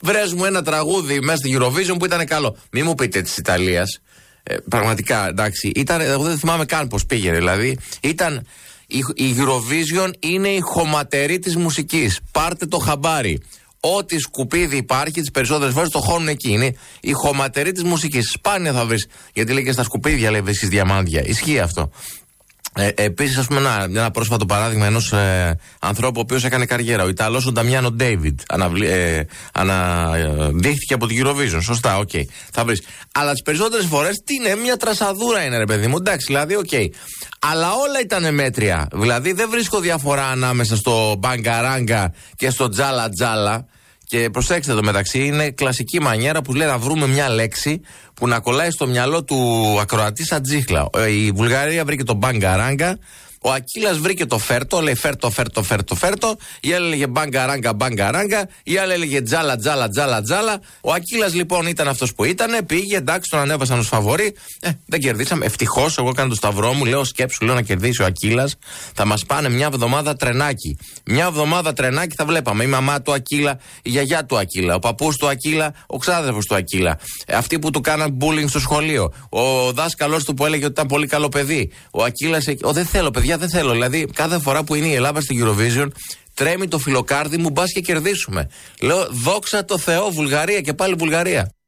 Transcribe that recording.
Βρες μου ένα τραγούδι μέσα στη Eurovision που ήταν καλό. Μη μου πείτε της Ιταλίας. Πραγματικά, εντάξει. Εγώ δεν θυμάμαι καν πώς πήγε. Δηλαδή, ήταν. Η Eurovision είναι η χωματερή της μουσικής. Πάρτε το χαμπάρι. Ό,τι σκουπίδι υπάρχει, τις περισσότερες φορές το χώνουν εκεί. Είναι η χωματερή της μουσικής. Σπάνια θα βρεις. Γιατί λέει και στα σκουπίδια, λέει, βρίσκεις διαμάντια. Ισχύει αυτό. Επίσης, ας πούμε, ένα πρόσφατο παράδειγμα ενός ανθρώπου ο οποίος έκανε καριέρα. Ο Ιταλός ο Νταμιάνο Ντέιβιντ. Αναδείχθηκε από την Eurovision. Σωστά, οκ. Θα βρεις. Αλλά τις περισσότερες φορές τι είναι, μια τρασαδούρα είναι, ρε παιδί μου. Εντάξει, δηλαδή, οκ. Αλλά όλα ήταν μέτρια. Δηλαδή, δεν βρίσκω διαφορά ανάμεσα στο μπαγκαράγκα και στο τζάλα τζάλα. Και προσέξτε εδώ μεταξύ, είναι κλασική μανιέρα που λέει να βρούμε μια λέξη που να κολλάει στο μυαλό του ακροατή σαν τζίχλα. Η Βουλγαρία βρήκε το μπαγκαράγκα, ο Ακύλας βρήκε το φέρτο, λέει φέρτο. Η άλλη έλεγε μπαγκαράγκα, η άλλη έλεγε τζάλα. Ο Ακύλας λοιπόν ήταν αυτός που ήταν, πήγε, εντάξει, τον ανέβασαν ως φαβορί. Δεν κερδίσαμε. Ευτυχώς, εγώ έκανα το σταυρό μου, λέω σκέψου, λέω να κερδίσει ο Ακύλας. Θα μας πάνε μια εβδομάδα τρενάκι. Μια εβδομάδα τρενάκι θα βλέπαμε. Η μαμά του Ακύλα, η γιαγιά του Ακύλα, ο παππούς του Ακύλα, ο ξάδερφος του Ακύλα. Αυτοί που του κάναν bullying στο σχολείο. Ο δάσκαλός του που έλεγε ότι ήταν πολύ καλό παιδί. Ο Ακύλας, δεν θέλω, παιδιά. Δεν θέλω. Δηλαδή, κάθε φορά που είναι η Ελλάδα στην Eurovision, τρέμει το φιλοκάρδι μου, μπας και κερδίσουμε. Λέω, δόξα τω Θεώ, Βουλγαρία και πάλι Βουλγαρία.